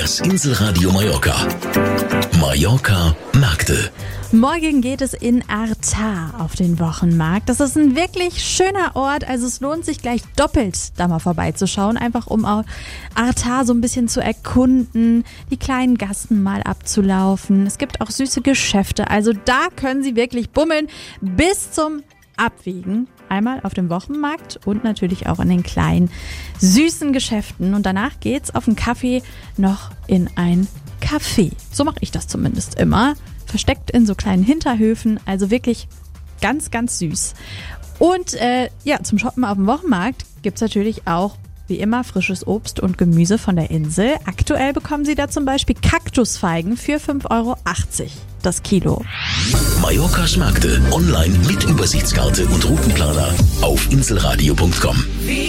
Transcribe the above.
Das Inselradio Mallorca. Mallorca Märkte. Morgen geht es in Artà auf den Wochenmarkt. Das ist ein wirklich schöner Ort, also es lohnt sich gleich doppelt, da mal vorbeizuschauen, einfach um auch Artà so ein bisschen zu erkunden, die kleinen Gassen mal abzulaufen. Es gibt auch süße Geschäfte, also da können Sie wirklich bummeln bis zum Abwiegen. Einmal auf dem Wochenmarkt und natürlich auch in den kleinen, süßen Geschäften. Und danach geht's auf einen Kaffee noch in ein Café. So mache ich das zumindest immer. Versteckt in so kleinen Hinterhöfen, also wirklich ganz, ganz süß. Und zum Shoppen auf dem Wochenmarkt gibt's natürlich auch wie immer frisches Obst und Gemüse von der Insel. Aktuell bekommen Sie da zum Beispiel Kaktusfeigen für 5,80 Euro das Kilo. Mallorcas Märkte online mit Übersichtskarte und Routenplaner auf inselradio.com.